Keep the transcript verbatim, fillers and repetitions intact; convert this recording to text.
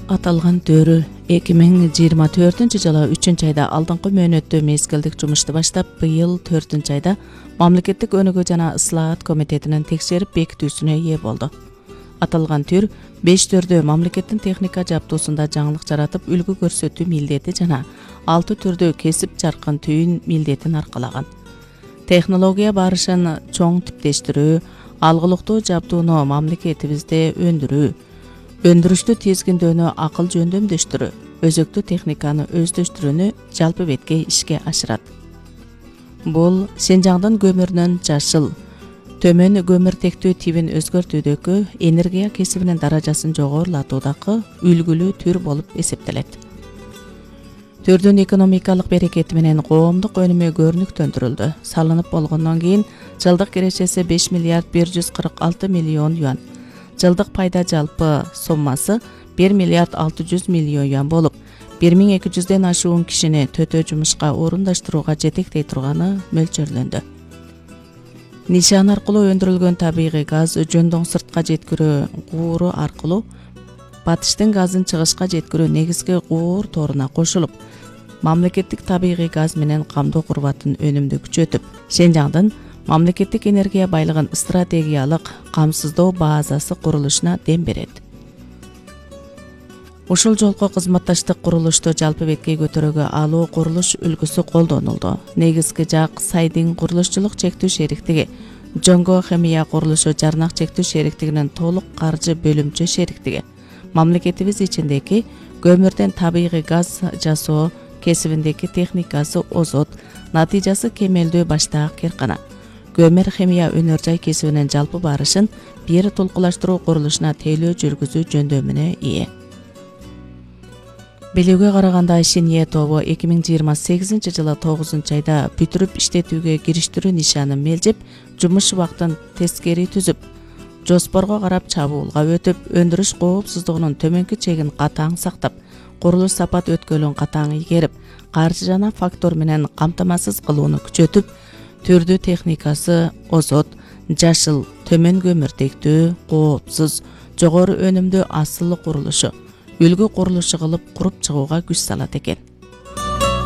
Аталган төрү эки миң жыйырма төртүнчү жылы үчүнчү айда алдыңкы мөөнөттө мезгилдик жумушту баштап, быйыл төртүнчү айда Мамлекеттик өнүгүү жана ыслаат комитетинин текшерип бекитүүсүнө ээ болду. Аталган төр беш төрдө мамлекеттин техника жабдуусунда жаңылык жаратып, үлгү көрсөтүү милдети жана алты төрдө кесип жаркын түйүн милдетин аркалаган. Технология барышын чоң типтештирүү, алгылыктуу жабдууну мамлекетибизде өндүрүү, өндүрүштү тизгиндөөнү акыл жөндөмдөштүрүү, өзөктүү техниканы өздөштүрүүнү жалпы бетке ишке ашырат. Бул Синжаңдын көмүрүнөн жашыл, төмөн көмүртектүү тибин өзгөртүүдөгү энергия кесибинин даражасын жогорулатуудагы үлгүлүү түр болуп эсептелет. Төрдүн экономикалык берекети менен коомдук өнүмү көрүнүктөндүрүлдү. Салынып болгондон кийин жылдык кирешеси беш миллиард бир жүз кырк алты миллион юан. Жылдык пайда жалпы соммасы бир миллиард алты жүз миллион юан болуп, бир миң эки жүздөн ашуун кишини төтө жумушка орундаштырууга жетектей турганы мөлчөрлөндү. Нишан аркылуу өндүрүлгөн табигый газ жөндөн сыртка жеткирүү кууру аркылуу батыштын газын чыгышка жеткирүү негизги куур торуна кошулуп, мамлекеттик табигый газ менен камдоо курбатын өнүмдү күчөтүп, Синжаңдын мамлекеттик энергия байлыгын стратегиялык камсыздоо базасы курулушуна дем берет. Ушул жолку кызматташтык курулушту жалпы бетке көтөрүүгө алуу курулуш үлгүсү колдонулду. Негизги жак Сайдин курулушчулук чектүү шериктиги, Жоңго химия курулушу жарнак чектүү шериктигинин толук каржы бөлүмчө шериктиги, мамлекетибиз ичиндеги көмүрдөн табигый газ жасоо кесибиндеги техникасы озот, натыйжасы кемелдүү баштаак керкана, көмүр химия өнөр жай кесибинин жалпы барышын бир толкулаштыруу курулушуна тейлөө жүргүзүү жөндөмүнө ээ. Билүүгө караганда, Шинье тобу эки миң жыйырма сегизинчи жылы тогузунчу айда бүтүрүп иштетүүгө кириштирүү нишанын мелжеп, жумуш убактын тескери түзүп, жоспорго карап чабуулга өтүп, өндүрүш коопсуздугунун төмөнкү чегин катаң сактап, курулуш сапат өткөлүн катаң ийгерип, каржы жана фактор менен камтамасыз кылууну күчөтүп, түрдүү техникасы озот, жашыл, төмөн көмүртектүү, коопсуз, жогору өнүмдүү асыл курулушу, үлгү курулушу кылып куруп чыгууга күч салат экен.